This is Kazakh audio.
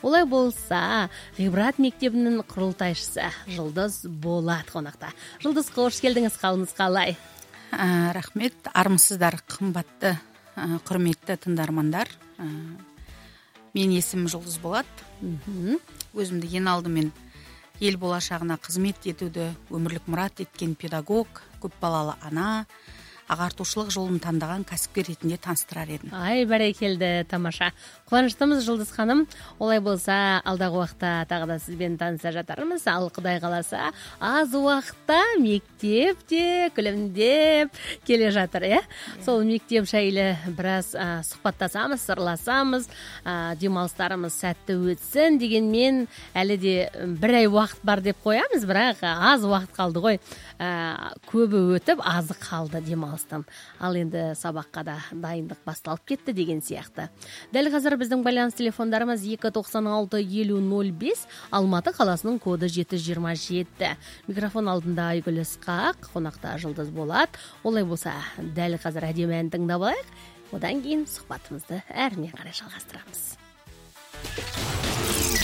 Олай болса, Ғибрат мектебінің құрылтайшысы Жұлдыз Болат қонақта. Жұлдыз, қош келдіңіз, қалыңыз қалай? Рахмет, армысыздар, қымбатты, құрметті тыңдармандар. Мен есімім Жұлдыз Болат. Өзімді ең алдымен ел болашағына қызмет етуді өмірлік мұрат еткен педагог, көпбалалы ана, ағартушылық жолын таңдаған кәсіпкер ретінде таныстырар едім. Ай, бәрекелді, тамаша. Қуаныштымыз, Жұлдыз ханым. Олай болса, алдағы уақытта тағы да сізбен таныса жатармыз. Ал Құдай қаласа, аз уақытта мектепте күлімдеп келе жатыр, иә? Сол мектеп жайлы біраз сұхбаттасамыз, сырласамыз, демалыстарымыз сәтті өтсін дегенмен әлі де бір ай уақыт бар деп қоямыз, бірақ аз уақыт қалды ғой. Көбі өтіп, азы қалды демалыстан. Ал енді сабаққа да дайындық басталып кетті деген сияқты. Дәл қазір біздің байланыс телефондарымыз 296-50-05, Алматы қаласының коды 727. Микрофон алдында Айгүл Ысқақ, қонақта Жұлдыз Болат. Олай болса, дәл қазір әдемі ән тыңдап алайық. Одан кейін сұхбатымызды әрмен қарай жалғастырамыз.